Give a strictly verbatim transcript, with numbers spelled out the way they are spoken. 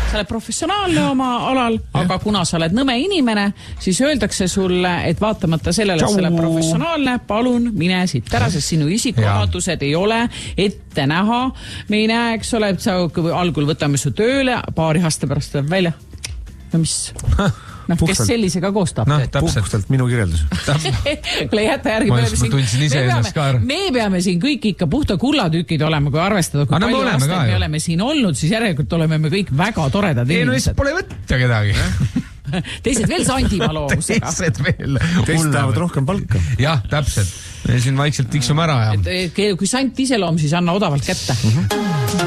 sa oled professionaalne oma alal, aga kuna sa oled nõme inimene, siis öeldakse sulle, et vaatamata sellele, et sa oled professionaalne, palun mine siit ära, sest sinu isikuomadused ei ole ette näha. Me ei näe, eks ole, et sa algul võtame su tööle, paari aasta pärast tuleb välja. No mis... No, kes sellisega koostab? No, puhkustelt minu kirjeldus. Kuule, jätta järgi. Ma just tundsin ise ennast ka ära. Me peame siin kõik ikka puhta kullatükid olema, kui arvestada, kui palju aastaid me oleme siin olnud, siis järelikult oleme me kõik väga toredad inimesed. Ei, no siis pole võtta kedagi. Teised veel Sandimaa loovusega. Teised veel. Teised tahavad rohkem palka. Jah, täpselt. Me siin vaikselt tiksume ära. Kui Sant iseloom, siis anna odavalt kätte.